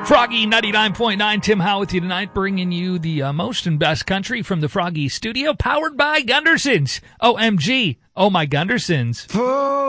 Froggy 99.9, Tim Howe with you tonight, bringing you the most and best country from the Froggy studio, powered by Gundersons. OMG, oh my Gundersons.